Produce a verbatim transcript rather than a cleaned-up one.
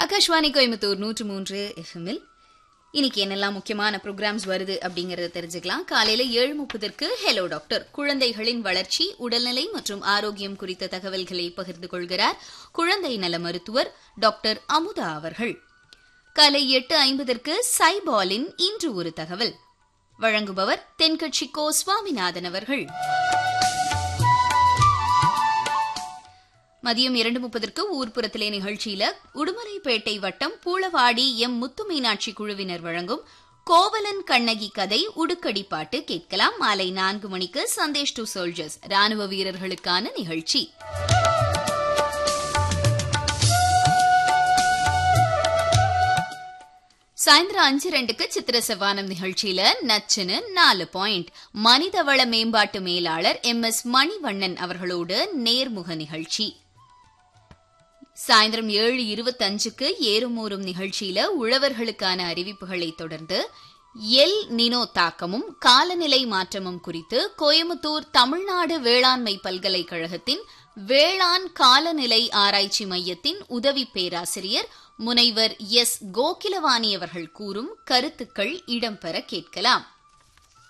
ஆகாஷ்வாணி கோயம்புத்தூர் நூற்று மூன்று எஃப்எம்மில் இன்னைக்கு என்னெல்லாம் முக்கியமான ப்ரோக்ராம்ஸ் வருது அப்படிங்கறத தெரிஞ்சுக்கலாம். காலையில ஏழு முப்பதற்கு ஹெலோ டாக்டர், குழந்தைகளின் வளர்ச்சி, உடல்நிலை மற்றும் ஆரோக்கியம் குறித்த தகவல்களை பகிர்ந்து கொள்கிறார் குழந்தை நல மருத்துவர் டாக்டர் அமுதா அவர்கள். காலை எட்டு ஐம்பதற்கு சைபாலின் இன்று ஒரு தகவல் வழங்குபவர் தென்கட்சி கோ சுவாமிநாதன் அவர்கள். மதியம் இரண்டு முப்பதற்கு ஊர்ப்புறத்திலே நிகழ்ச்சியில உடுமலைப்பேட்டை வட்டம் பூளவாடி எம் முத்து மீனாட்சி குழுவினர் வழங்கும் கோவலன் கண்ணகி கதை உடுக்கடி பாட்டு கேட்கலாம். மாலை நான்கு மணிக்கு சந்தேஷ் டு சோல்ஜர்ஸ், ராணுவ வீரர்களுக்கான நிகழ்ச்சி. சாயந்தரம் அஞ்சு ரெண்டுக்கு சித்திர செவ்வானம் நிகழ்ச்சியில நச்சுன்னு நாலு பாயிண்ட் மனிதவள மேம்பாட்டு மேலாளர் எம் எஸ் மணிவண்ணன் அவர்களோடு நேர்முக நிகழ்ச்சி. சாயந்தரம் ஏழு இருபத்தஞ்சுக்கு ஏறுமூறும் நிகழ்ச்சியில உழவர்களுக்கான அறிவிப்புகளை தொடர்ந்து எல் நினோ தாக்கமும் காலநிலை மாற்றமும் குறித்து கோயம்புத்தூர் தமிழ்நாடு வேளாண்மை பல்கலைக்கழகத்தின் வேளாண் காலநிலை ஆராய்ச்சி மையத்தின் உதவி பேராசிரியர் முனைவர் எஸ் கோகிலவாணி அவர்கள் கூறும் கருத்துக்கள் இடம்பெற கேட்கலாம்.